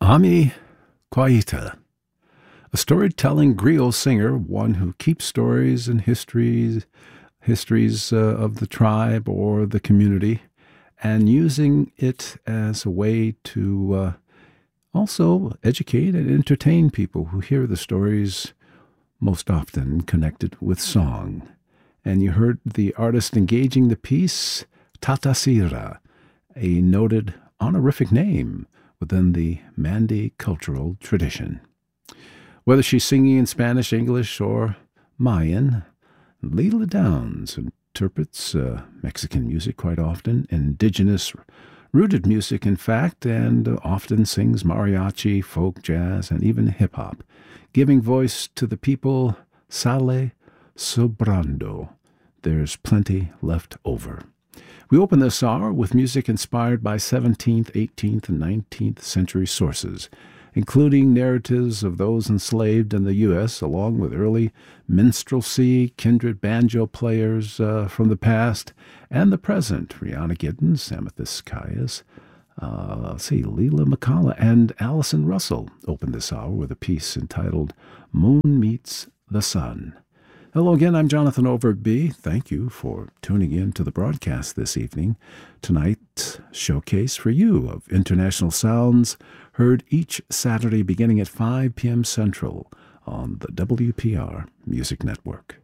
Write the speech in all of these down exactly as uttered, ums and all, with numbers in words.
Ami Kwaita, a storytelling griot singer, one who keeps stories and histories, histories uh, of the tribe or the community, and using it as a way to uh, also educate and entertain people who hear the stories, most often connected with song. And you heard the artist engaging the piece, Tatasira, a noted honorific name within the Mande cultural tradition. Whether she's singing in Spanish, English, or Mayan, Leela Downs interprets uh, Mexican music quite often, indigenous rooted music, in fact, and often sings mariachi, folk, jazz, and even hip-hop, giving voice to the people sale sobrando. There's plenty left over. We open this hour with music inspired by seventeenth, eighteenth, and nineteenth century sources, including narratives of those enslaved in the U S, along with early minstrelsy, kindred banjo players uh, from the past and the present. Rihanna Giddens, Amethyst Cayas, uh, let's see, Leela McCalla, and Allison Russell opened this hour with a piece entitled Moon Meets the Sun. Hello again, I'm Jonathan Overby. Thank you for tuning in to the broadcast this evening. Tonight's showcase for you of international sounds heard each Saturday beginning at five p.m. Central on the W P R Music Network.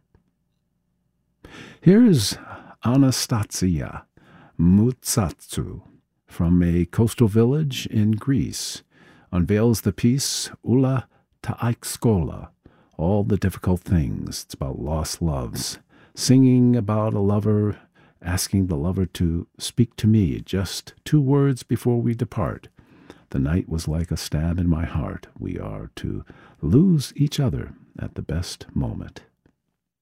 Here's Anastasia Mutsatsu from a coastal village in Greece, unveils the piece Ula Taikskola, All the Difficult Things. It's about lost loves, singing about a lover, asking the lover to speak to me just two words before we depart. The night was like a stab in my heart. We are to lose each other at the best moment.